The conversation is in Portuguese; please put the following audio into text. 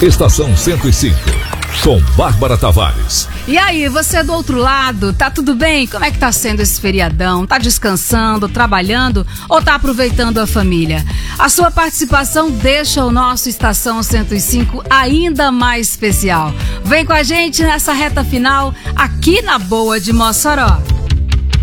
Estação 105, com Bárbara Tavares. E aí, você do outro lado, tá tudo bem? Como é que tá sendo esse feriadão? Tá descansando, trabalhando ou tá aproveitando a família? A sua participação deixa o nosso Estação 105 ainda mais especial. Vem com a gente nessa reta final aqui na Boa de Mossoró.